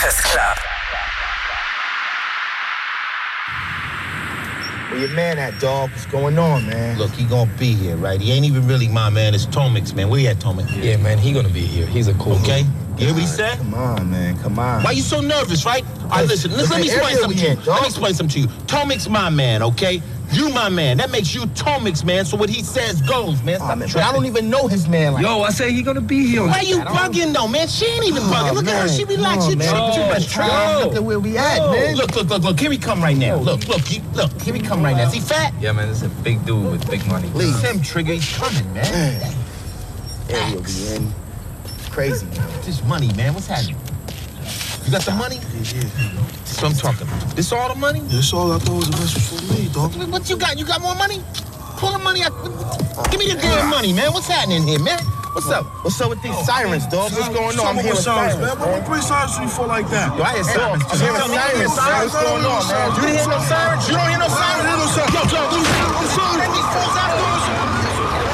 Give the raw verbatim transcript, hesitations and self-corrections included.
Breakfast Club. Where your man at, dog? What's going on, man? Look, he gonna be here, right? He ain't even really my man. It's Tomix, man. Where you at, Tomix? Yeah, man, he gonna be here. He's a cool Okay? dude. You hear what he said? Come on, man. Come on. Why you so nervous, right? All right, listen. Listen, let me explain something to you. Let me explain something to you. Tomix my man, okay? You my man. That makes you Tomix, man. So what he says goes, man. Stop oh, man, but I don't even know his man like Yo, I say he gonna be here. Why you bugging, though, man? She ain't even bugging. Look man. at her. She relaxed. Oh, you man. too much trouble. Look at where we at, oh. man. Look, look, look, look. Here he come right now. Look, look, he, look. Here he come right now. Is he fat? Yeah, man. This is a big dude with big money. Please. Him, Trigger. He's coming, man. man. There he'll be in. It's crazy, man. This money, man. What's happening? You got the money? Yeah, yeah. That's what I'm talking about. This all the money? That's all I thought was the best for me, dog. What you got? You got more money? Pull the money out. Give me the damn money, man. What's happening here, man? What's up? What's up with these sirens, dog? What's going on? I'm hearing sirens, man. What play sirens for you for like that? Yo, I hear sirens. I'm hearing sirens, man. What's going on, man? You didn't hear